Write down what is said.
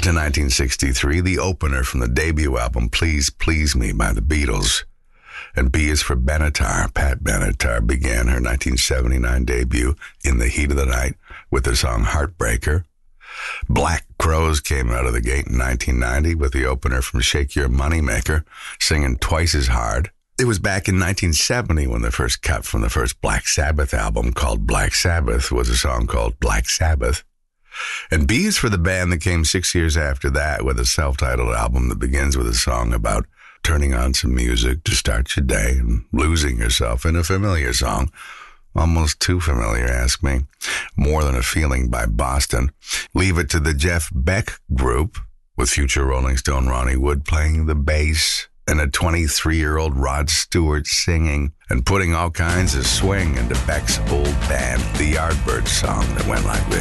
to 1963, the opener from the debut album Please Please Me by the Beatles. And B is for Benatar. Pat Benatar began her 1979 debut in the heat of the night with the song Heartbreaker. Black Crowes came out of the gate in 1990 with the opener from Shake Your Moneymaker, singing Twice as Hard. It was back in 1970 when the first cut from the first Black Sabbath album called Black Sabbath was a song called Black Sabbath. And B is for the band that came 6 years after that with a self-titled album that begins with a song about turning on some music to start your day and losing yourself in a familiar song. Almost too familiar, ask me. More Than a Feeling by Boston. Leave it to the Jeff Beck Group with future Rolling Stone Ronnie Wood playing the bass and a 23-year-old Rod Stewart singing and putting all kinds of swing into Beck's old band, the Yardbirds song that went like this.